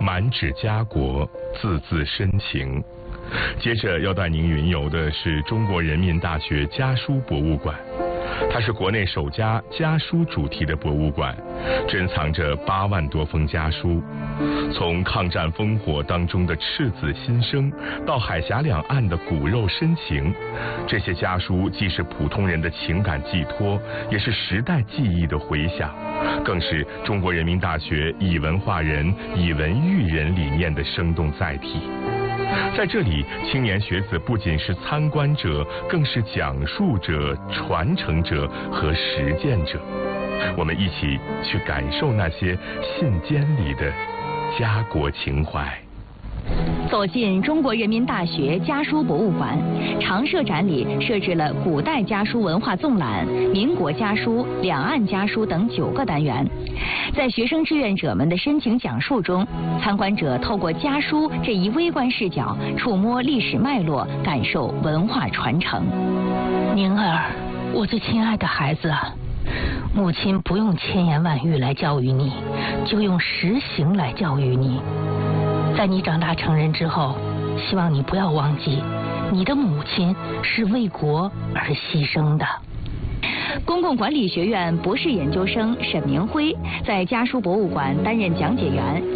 满纸家国，字字深情。接着要带您云游的是中国人民大学家书博物馆，它是国内首家家书主题的博物馆，珍藏着8万多封家书。从抗战烽火当中的赤子心声，到海峡两岸的骨肉深情，这些家书既是普通人的情感寄托，也是时代记忆的回响，更是中国人民大学以文化人、以文育人理念的生动载体。在这里，青年学子不仅是参观者，更是讲述者、传承者和实践者。我们一起去感受那些信笺里的家国情怀。 走进中国人民大学家书博物馆，常设展里设置了古代家书文化纵览、民国家书、两岸家书等9个单元。在学生志愿者们的深情讲述中，参观者透过家书这一微观视角，触摸历史脉络，感受文化传承。 宁儿，我最亲爱的孩子啊，母亲不用千言万语来教育你，就用实行来教育你。在你长大成人之后，希望你不要忘记，你的母亲是为国而牺牲的。 公共管理学院博士研究生沈明辉在家书博物馆担任讲解员。